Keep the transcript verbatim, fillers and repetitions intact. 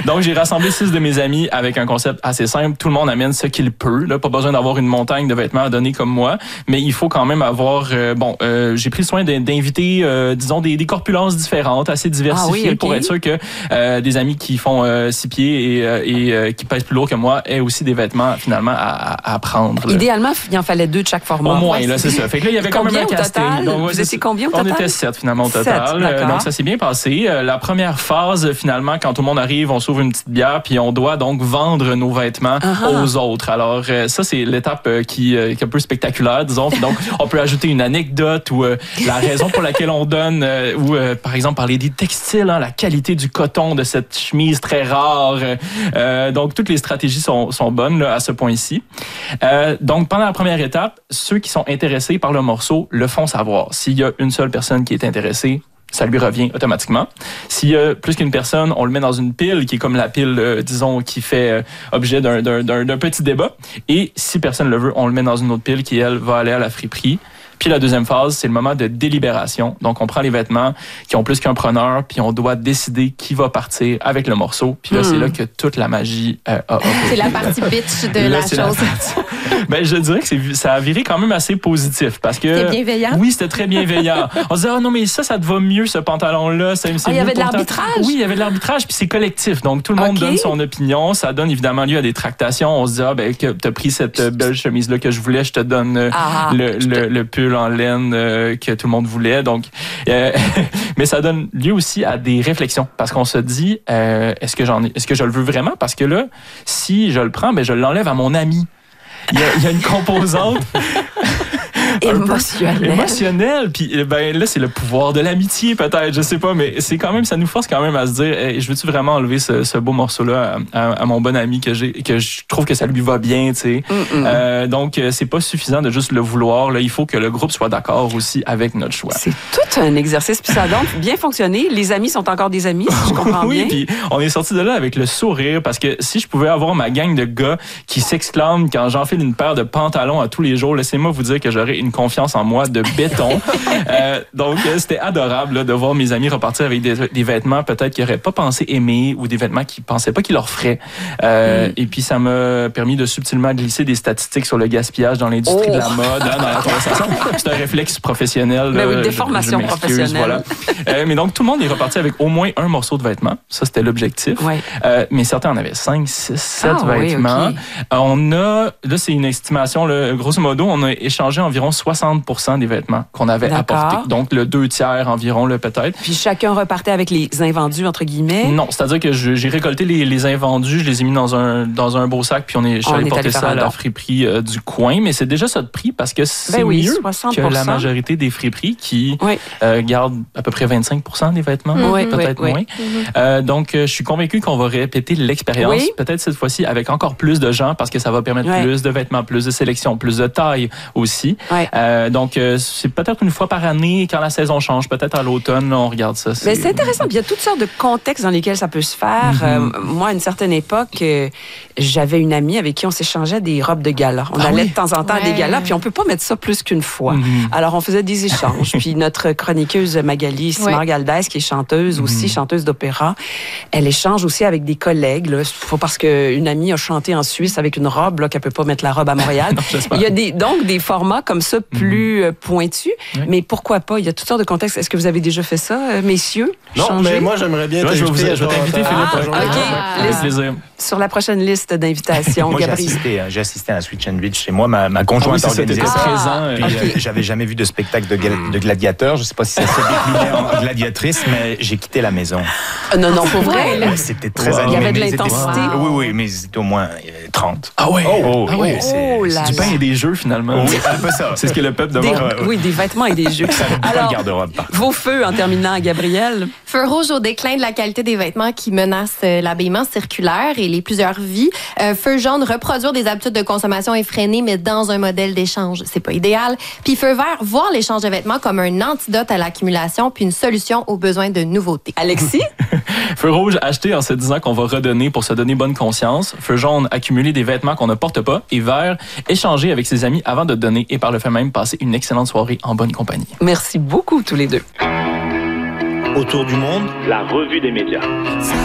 Donc, j'ai rassemblé six de mes amis avec un concept assez simple. Tout le monde amène ce qu'il peut. Là, pas besoin d'avoir une montagne de vêtements à donner comme moi, mais il faut quand même avoir... Euh, bon, euh, j'ai pris le soin d'inviter, euh, disons, des, des corpulences différentes, assez diversifiées, ah oui, okay. pour être sûr que euh, des amis qui font euh, six pieds et, euh, et euh, qui pèsent plus lourd que moi aient aussi des vêtements, finalement, à, à prendre. Là. Idéalement, il en fallait deux de chaque format. Au moins, ouais, là, c'est ça. Fait que là, il y avait quand même un casting. Donc, vous étiez combien au on total? On était sept, finalement, au total. Sept, donc, ça s'est bien passé. La première phase, finalement, quand tout le monde arrive, on s'ouvre une petite bière, puis on doit donc vendre nos vêtements uh-huh. aux autres. Alors, ça, c'est l'étape qui, qui est un peu spectaculaire, disons. Donc, on peut ajouter une anecdote ou euh, la raison pour laquelle on donne, euh, ou euh, par exemple, parler des textiles, hein, la qualité du coton de cette chemise très rare. Euh, donc, toutes les stratégies sont, sont bonnes là, à ce point-ci. Euh, donc, pendant la première étape, ceux qui sont intéressés par le morceau le font savoir. S'il y a une seule personne qui est intéressée, ça lui revient automatiquement. S'il y a plus qu'une personne, on le met dans une pile qui est comme la pile, euh, disons, qui fait euh, objet d'un, d'un, d'un, d'un petit débat. Et si personne le veut, on le met dans une autre pile qui, elle, va aller à la friperie. Puis la deuxième phase, c'est le moment de délibération. Donc, on prend les vêtements qui ont plus qu'un preneur, puis on doit décider qui va partir avec le morceau. Puis là, mmh. c'est là que toute la magie euh, a opéré. C'est la partie bitch de là, la chose. La partie... ben, je dirais que c'est, ça a viré quand même assez positif. Parce que c'était bienveillant? Oui, c'était très bienveillant. On se disait, ah oh, non, mais ça, ça te va mieux, ce pantalon-là. Ça, ah, il y avait de l'arbitrage? Oui, il y avait de l'arbitrage, puis c'est collectif. Donc, tout le monde okay. donne son opinion. Ça donne évidemment lieu à des tractations. On se dit, ah, ben, que t'as pris cette belle chemise-là que je voulais, je te donne ah, le, le, le, le pull en laine euh, que tout le monde voulait. Donc, euh, mais ça donne lieu aussi à des réflexions parce qu'on se dit, euh, est-ce que j'en ai, est-ce que je le veux vraiment? Parce que là, si je le prends, ben je l'enlève à mon ami. Il y a, il y a une composante émotionnel. émotionnel. Puis ben là, c'est le pouvoir de l'amitié, peut-être. Je sais pas, mais c'est quand même, ça nous force quand même à se dire, hey, je veux-tu vraiment enlever ce, ce beau morceau-là à, à, à mon bon ami que j'ai, que je trouve que ça lui va bien, tu sais. Euh, donc, c'est pas suffisant de juste le vouloir. Là, il faut que le groupe soit d'accord aussi avec notre choix. C'est tout un exercice. Puis ça a donc bien fonctionné. Les amis sont encore des amis, si je comprends oui, bien. Oui, puis on est sorti de là avec le sourire parce que si je pouvais avoir ma gang de gars qui s'exclament quand j'enfile une paire de pantalons à tous les jours, laissez-moi vous dire que j'aurais une confiance en moi de béton. euh, donc, c'était adorable là, de voir mes amis repartir avec des, des vêtements peut-être qu'ils n'auraient pas pensé aimer ou des vêtements qu'ils ne pensaient pas qu'ils leur feraient. Euh, mm. Et puis, ça m'a permis de subtilement glisser des statistiques sur le gaspillage dans l'industrie oh. de la mode, hein, dans la conversation. C'est un réflexe professionnel. Mais là, oui, une déformation je, je professionnelle. Voilà. Euh, mais donc, tout le monde est reparti avec au moins un morceau de vêtement. Ça, c'était l'objectif. Ouais. Euh, mais certains en avaient cinq, six, sept ah, vêtements. Oui, okay. euh, on a, là, c'est une estimation, là, grosso modo, on a échangé environ soixante pour cent des vêtements qu'on avait D'accord. apportés. Donc, le deux tiers environ, là, peut-être. Puis chacun repartait avec les invendus, entre guillemets? Non, c'est-à-dire que je, j'ai récolté les, les invendus, je les ai mis dans un, dans un beau sac, puis on est, je suis allé porter ça à la friperie euh, du coin. Mais c'est déjà ça de prix parce que c'est ben oui, mieux soixante pour cent. Que la majorité des friperies qui oui. euh, gardent à peu près vingt-cinq pour cent des vêtements, mmh, peut-être oui, moins. Oui. Mmh. Euh, donc, je suis convaincu qu'on va répéter l'expérience, oui. peut-être cette fois-ci avec encore plus de gens parce que ça va permettre oui. plus de vêtements, plus de sélection, plus de taille aussi. Oui. Euh, donc, euh, c'est peut-être une fois par année quand la saison change, peut-être à l'automne, on regarde ça. C'est, Mais c'est intéressant. Il y a toutes sortes de contextes dans lesquels ça peut se faire. Mm-hmm. Euh, moi, à une certaine époque, euh, j'avais une amie avec qui on s'échangeait des robes de gala. On ah allait oui? de temps en temps ouais. à des galas, puis on peut pas mettre ça plus qu'une fois. Mm-hmm. Alors, on faisait des échanges. Puis notre chroniqueuse Magali Simard-Galdès, qui est chanteuse mm-hmm. aussi, chanteuse d'opéra, elle échange aussi avec des collègues. Là, parce qu'une amie a chanté en Suisse avec une robe, là, qu'elle peut pas mettre la robe à Montréal. non, il y a des, donc des formats comme ça plus mm-hmm. pointus. Oui. Mais pourquoi pas? Il y a toutes sortes de contextes. Est-ce que vous avez déjà fait ça, messieurs? Non, changer? mais moi, j'aimerais bien ouais, t'inviter. Je vais, je vais t'inviter, Philippe. Ah, OK. Ah, avec plaisir. Sur la prochaine liste d'invitations, moi, Gabriel. J'ai assisté, j'ai assisté à un Switch and Beach chez moi. Ma, ma conjointe ah oui, organisait ça. Présent, puis, okay. euh, j'avais jamais vu de spectacle de, de gladiateurs. Je sais pas si ça se déclinait en gladiatrice, mais j'ai quitté la maison. Euh, non, non, pour vrai. Là. C'était très wow. animé. Il y avait de l'intensité. Wow. Oui, oui, mais c'était au moins trente. Ah ouais? Oh, ah ouais. C'est, oh là c'est du pain et des jeux, finalement. Oui, un peu ça. C'est ce que le peuple demande. Des, oui, des vêtements et des jeux. Alors, garde-robe, vos feux en terminant, Gabriel. Feu rouge au déclin de la qualité des vêtements qui menace l'habillement circulaire et les plusieurs vies. Euh, feu jaune, reproduire des habitudes de consommation effrénées, mais dans un modèle d'échange. C'est pas idéal. Puis feu vert, voir l'échange de vêtements comme un antidote à l'accumulation puis une solution aux besoins de nouveautés. Alexis? Feu rouge, acheter en se disant qu'on va redonner pour se donner bonne conscience. Feu jaune, accumuler des vêtements qu'on ne porte pas. Et vert, échanger avec ses amis avant de donner et par le fait même passer une excellente soirée en bonne compagnie. Merci beaucoup tous les deux. Autour du monde, la revue des médias.